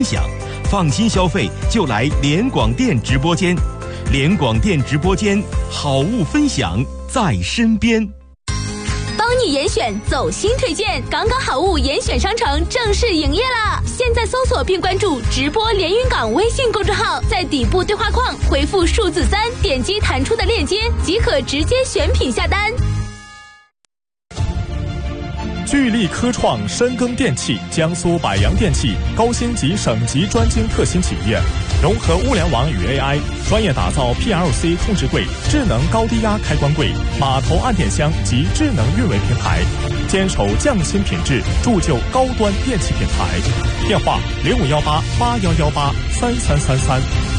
享，放心消费就来联广电直播间。联广电直播间，好物分享在身边。 帮你严选走心推荐，港港好物严选商城正式营业啦！现在搜索并关注直播连云港微信公众号，在底部对话框回复数字3，点击弹出的链接即可直接选品下单。 聚力科创深耕电器，江苏百洋电器高新级省级专精特新企业，融合物联网与 AI， 专业打造 PLC 控制柜、智能高低压开关柜、码头按电箱及智能运维平台，坚守匠心品质，铸就高端电器品牌。电话051881183333。